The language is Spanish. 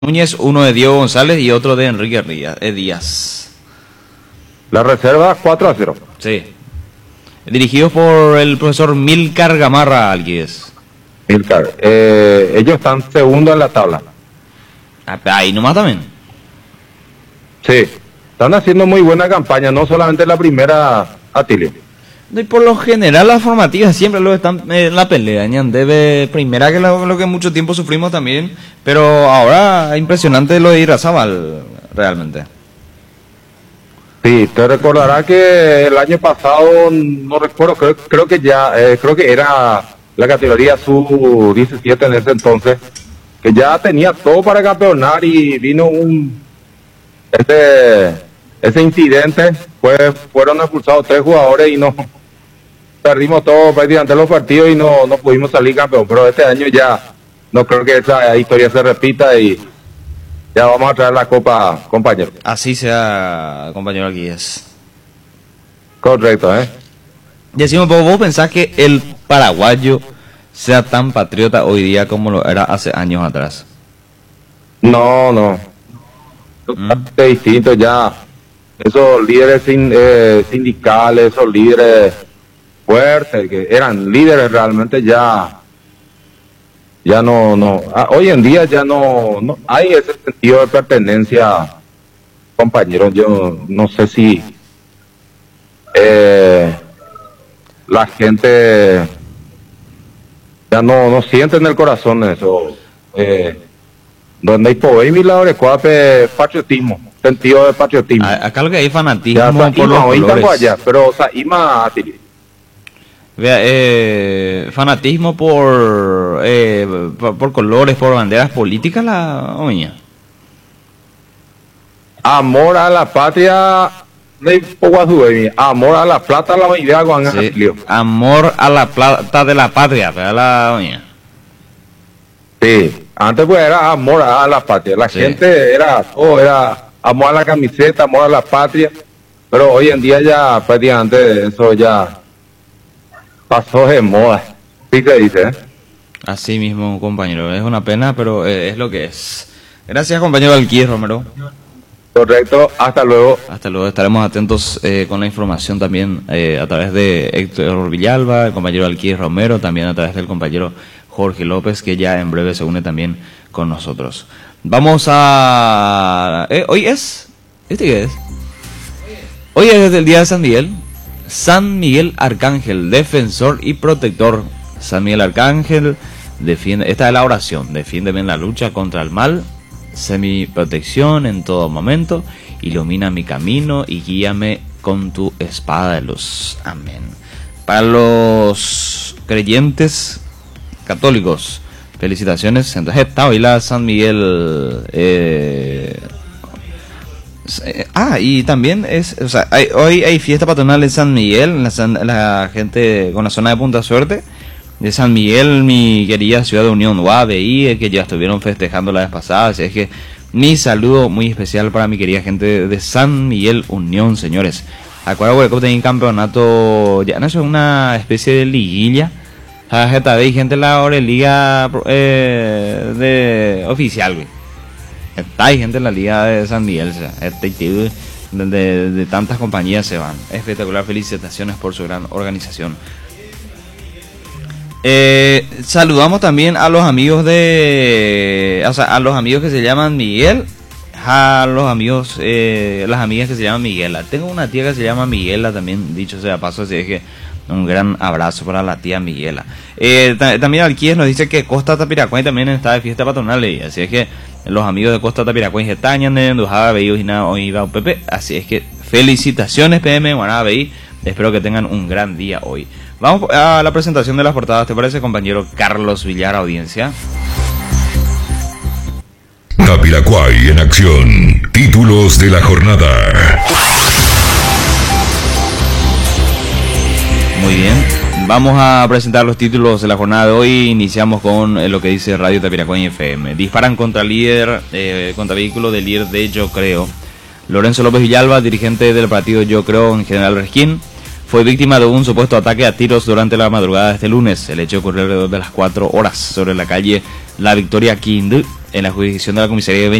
Núñez, uno de Diego González y otro de Enrique Díaz. La reserva 4-0. Sí. Dirigidos por el profesor Milcar Gamarra Alguides. Milcar. Ellos están segundo en la tabla. Ahí nomás también. Sí. Están haciendo muy buena campaña, no solamente la primera, Atilio. Y por lo general las formativas siempre lo están en la pelea, debe primera que lo que mucho tiempo sufrimos también, pero ahora impresionante lo de Irarrázaval realmente. Sí, te recordará que el año pasado, no recuerdo, creo que ya, creo que era la categoría sub-17 en ese entonces, que ya tenía todo para campeonar y vino ese incidente, fueron expulsados 3 jugadores y no perdimos todo prácticamente los partidos y no pudimos salir campeón, pero este año ya no creo que esa historia se repita y ya vamos a traer la copa, compañero. Así sea, compañero Alguíes. Correcto, Decimos, ¿vos pensás que el paraguayo sea tan patriota hoy día como lo era hace años atrás? No. Totalmente distinto ya. Esos líderes sindicales, esos líderes fuertes, que eran líderes realmente ya no. Hoy en día ya no hay ese sentido de pertenencia, compañeros. Yo no sé si la gente ya no siente en el corazón eso. Donde hay poder y la patriotismo, sentido de patriotismo. Acá lo que hay fanatismo ya, por los colores. Allá, pero o sea, Vea, fanatismo por colores, por banderas políticas, la oña. Amor a la patria, amor a la plata, la idea con sí, amor a la plata de la patria, ¿verdad, la oña? Sí, antes pues era amor a la patria, la gente era amor a la camiseta, amor a la patria, pero hoy en día ya prácticamente eso ya pasó de moda, sí que dice, Así mismo, compañero, es una pena, pero es lo que es. Gracias, compañero Alquís Romero. Correcto, hasta luego. Hasta luego, estaremos atentos con la información también a través de Héctor Villalba, el compañero Alquís Romero, también a través del compañero Jorge López, que ya en breve se une también con nosotros. Vamos a... ¿Hoy es? ¿Este qué es? Hoy es el día de San Miguel. San Miguel Arcángel, defensor y protector. San Miguel Arcángel defiende, esta es la oración, defiéndeme en la lucha contra el mal, sé mi protección en todo momento, ilumina mi camino y guíame con tu espada de luz. Amén. Para los creyentes católicos, felicitaciones. Entonces está hoy la San Miguel y también hoy hay fiesta patronal de San Miguel, la gente con la zona de Punta Suerte de San Miguel, mi querida ciudad de Unión UABI, que ya estuvieron festejando la vez pasada, así es que mi saludo muy especial para mi querida gente de San Miguel Unión, señores. Acuérdate que tenía un campeonato, ya no es una especie de liguilla, hay gente en la liga de oficial, güey. Hay gente en la liga de San Miguel, o sea, de tantas compañías se van. Espectacular, felicitaciones por su gran organización. Saludamos también a los amigos a los amigos que se llaman Miguel, a los amigos, las amigas que se llaman Miguela. Tengo una tía que se llama Miguela también, dicho sea paso, así es que un gran abrazo para la tía Miguela. También Alquíes nos dice que Costa Tapiracuay también está de fiesta patronal, así es que los amigos de Costa Tapiracuay Getañan de Endujada, Veíos y nada, hoy va Pepe, así es que felicitaciones PM, Guaná, Veí, espero que tengan un gran día hoy. Vamos a la presentación de las portadas, ¿te parece, compañero Carlos Villar, audiencia? Tapiracuay en acción, títulos de la jornada. Muy bien, vamos a presentar los títulos de la jornada de hoy. Iniciamos con lo que dice Radio Tapiracuay FM. Disparan contra vehículo del líder de Yo Creo. Lorenzo López Villalba, dirigente del partido Yo Creo en General Resquín, fue víctima de un supuesto ataque a tiros durante la madrugada de este lunes. El hecho ocurrió alrededor de las 4 horas sobre la calle La Victoria Quindú, en la jurisdicción de la comisaría de